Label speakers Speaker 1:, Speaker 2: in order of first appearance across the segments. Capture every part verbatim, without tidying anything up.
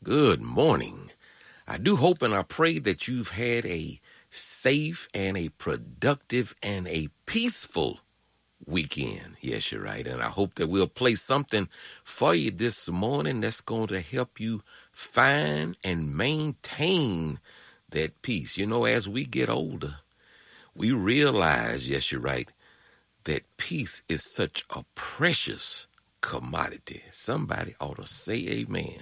Speaker 1: Good morning. I do hope and I pray that you've had a safe and a productive and a peaceful weekend. Yes, you're right. And I hope that we'll play something for you this morning that's going to help you find and maintain that peace. You know, as we get older, we realize, yes, you're right, that peace is such a precious commodity. Somebody ought to say amen.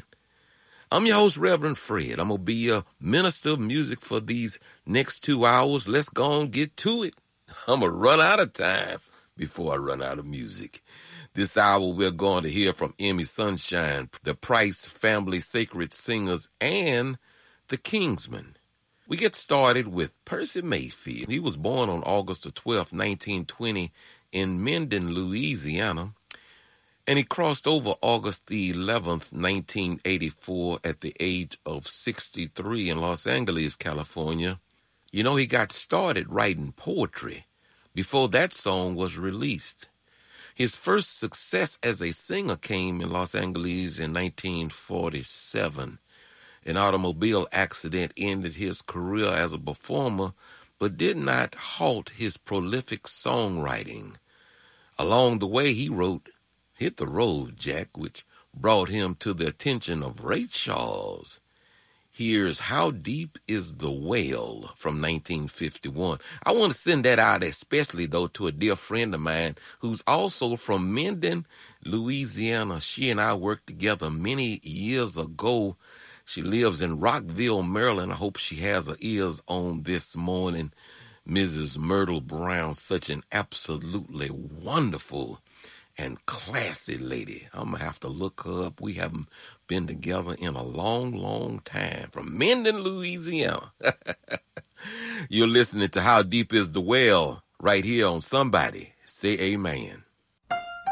Speaker 1: I'm your host, Reverend Fred. I'm going to be your minister of music for these next two hours. Let's go and get to it. I'm going to run out of time before I run out of music. This hour, we're going to hear from Emmy Sunshine, the Price Family Sacred Singers, and the Kingsmen. We get started with Percy Mayfield. He was born on August the twelfth, nineteen twenty, in Minden, Louisiana. And he crossed over August the eleventh, nineteen eighty-four, at the age of sixty-three in Los Angeles, California. You know, he got started writing poetry before that song was released. His first success as a singer came in Los Angeles in nineteen forty-seven. An automobile accident ended his career as a performer, but did not halt his prolific songwriting. Along the way, he wrote Hit the Road, Jack, which brought him to the attention of Ray Charles. Here's How Deep is the Well from nineteen fifty-one. I want to send that out especially, though, to a dear friend of mine who's also from Minden, Louisiana. She and I worked together many years ago. She lives in Rockville, Maryland. I hope she has her ears on this morning. Missus Myrtle Brown, such an absolutely wonderful and classy lady. I'm going to have to look her up. We haven't been together in a long, long time. From Minden, Louisiana. You're listening to How Deep is the Well right here on Somebody Say Amen.